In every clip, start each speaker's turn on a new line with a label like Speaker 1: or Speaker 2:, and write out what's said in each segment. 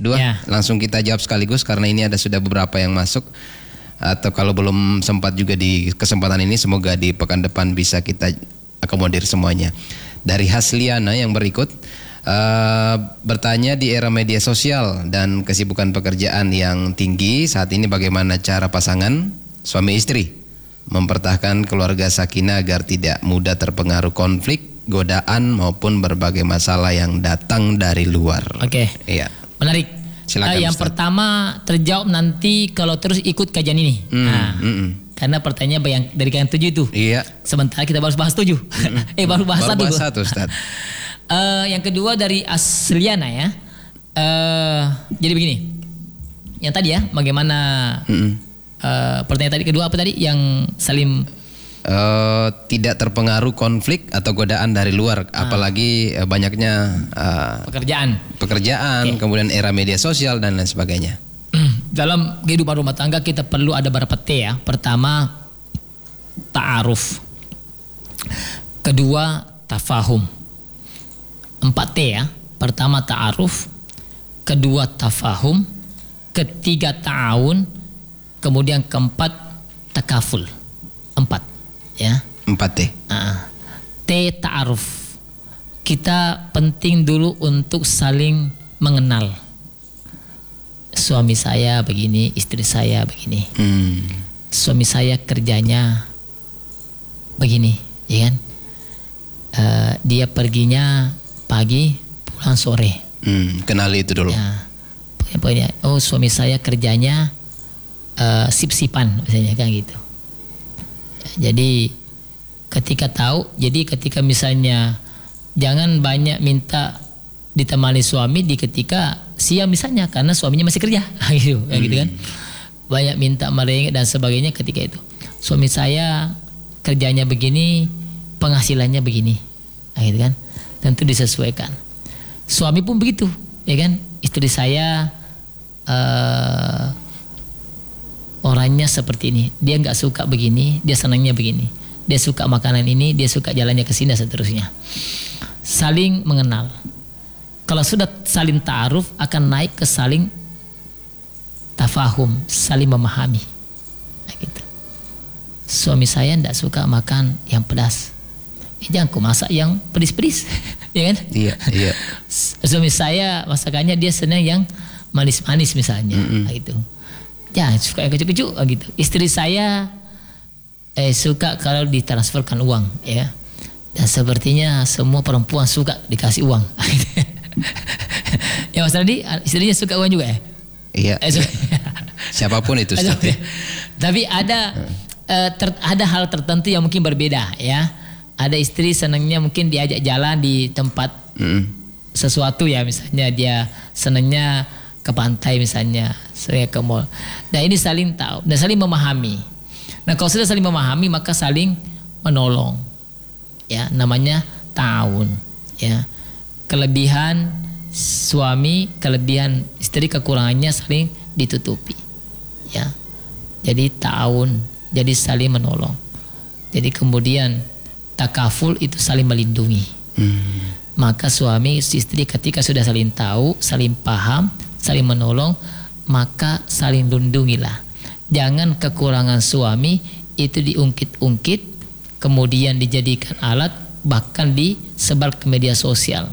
Speaker 1: Dua,
Speaker 2: Ya.
Speaker 1: langsung kita jawab sekaligus karena ini sudah beberapa yang masuk. Atau kalau belum sempat juga di kesempatan ini, semoga di pekan depan bisa kita akomodir semuanya. Dari Hasliana yang berikut, bertanya di era media sosial dan kesibukan pekerjaan yang tinggi saat ini, bagaimana cara pasangan suami istri mempertahankan keluarga sakinah agar tidak mudah terpengaruh konflik, godaan maupun berbagai masalah yang datang dari luar.
Speaker 2: Oke.
Speaker 1: Iya.
Speaker 2: Menarik.
Speaker 1: Silakan,
Speaker 2: Yang
Speaker 1: Ustaz.
Speaker 2: pertama terjawab nanti kalau terus ikut kajian ini. Karena pertanyaan yang dari kalian 7 itu.
Speaker 1: Iya.
Speaker 2: Sementara kita baru bahas 7. Baru bahas
Speaker 1: Baru
Speaker 2: 1.
Speaker 1: bahas 1, Ustaz.
Speaker 2: Yang kedua dari Asliana ya. Jadi begini. Yang tadi ya, bagaimana pertanyaan tadi kedua apa tadi? Yang saling
Speaker 1: Tidak terpengaruh konflik atau godaan dari luar, apalagi banyaknya pekerjaan,
Speaker 2: Oke.
Speaker 1: kemudian era media sosial dan lain sebagainya.
Speaker 2: dalam kehidupan rumah tangga kita perlu ada beberapa T ya. Pertama, ta'aruf. Kedua, tafahum. 4 T ya. Pertama ta'aruf, kedua tafahum, ketiga ta'awun, kemudian keempat takaful. 4 ya.
Speaker 1: 4 T.
Speaker 2: T ta'aruf. Kita penting dulu untuk saling mengenal. Suami saya begini, istri saya begini. Suami saya kerjanya begini, ya kan? Dia perginya pagi, pulang sore.
Speaker 1: Kenali itu dulu.
Speaker 2: Ya, pokoknya, oh suami saya kerjanya sip-sipan, misalnya kan gitu. Jadi ketika misalnya jangan banyak minta ditemani suami di ketika siang misalnya karena suaminya masih kerja gitu, gitu kan. Banyak minta merengek dan sebagainya ketika itu. Suami saya kerjanya begini, penghasilannya begini, gitu kan. Tentu disesuaikan. Suami pun begitu, ya kan. Istri saya orangnya seperti ini, dia nggak suka begini, dia senangnya begini, dia suka makanan ini, dia suka jalannya ke sini dan seterusnya. Saling mengenal. Kalau sudah saling ta'aruf akan naik ke saling tafahum, saling memahami. Nah, gitu. Suami saya tidak suka makan yang pedas, jangan aku masak yang pedis-pedis, ya kan?
Speaker 1: Iya, iya.
Speaker 2: Suami saya masakannya dia senang yang manis-manis misalnya, gitu. Jangan suka yang kecut-kecut, gitu. Istri saya suka kalau ditransferkan uang, ya. Dan sepertinya semua perempuan suka dikasih uang. Ya Mas Radi, istrinya suka uang juga ya?
Speaker 1: Iya. Siapapun itu, Ustaz.
Speaker 2: Tapi ada hal tertentu yang mungkin berbeda ya. Ada istri senangnya mungkin diajak jalan di tempat sesuatu ya, misalnya dia senangnya ke pantai misalnya, sering ke mall. Nah ini saling tahu dan saling memahami. Nah kalau sudah saling memahami maka saling menolong. Ya namanya ta'awun ya. Kelebihan suami, kelebihan istri, kekurangannya saling ditutupi. Ya. Jadi ta'awun, jadi saling menolong. Jadi kemudian takaful itu saling melindungi. Maka suami istri ketika sudah saling tahu, saling paham, saling menolong, maka saling lindungilah. Jangan kekurangan suami itu diungkit-ungkit, kemudian dijadikan alat, bahkan disebar ke media sosial.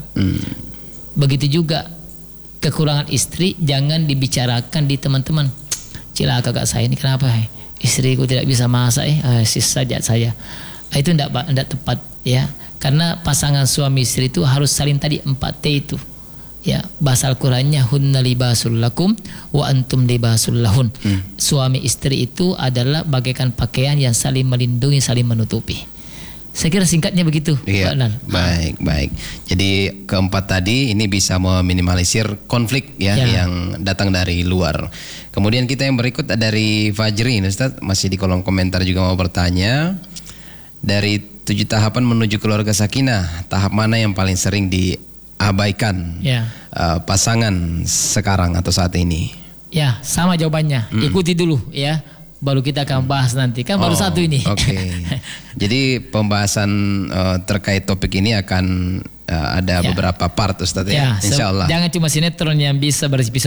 Speaker 2: Begitu juga kekurangan istri jangan dibicarakan di teman-teman. Cila kakak saya ini kenapa? Istriku tidak bisa masak, sisa saja saya. Itu tidak tepat ya. Karena pasangan suami istri itu harus saling tadi 4T itu. Ya, bahasa Al-Qur'annya hunna libasul lakum wa antum libasul lahun. Suami istri itu adalah bagaikan pakaian yang saling melindungi, saling menutupi. Saya kira singkatnya begitu.
Speaker 1: Iya, baik. Jadi keempat tadi ini bisa meminimalisir konflik ya yang datang dari luar. Kemudian kita yang berikut dari Fajri, Ustaz, masih di kolom komentar juga mau bertanya. Dari 7 tahapan menuju keluarga sakinah, tahap mana yang paling sering diabaikan pasangan sekarang atau saat ini? Ya, sama jawabannya. Ikuti dulu ya. Baru kita akan bahas nanti, kan baru satu ini. Oke. Jadi pembahasan terkait topik ini akan ada beberapa part, Ustaz ya. Insya Allah. Jangan cuma sinetron yang bisa berepisode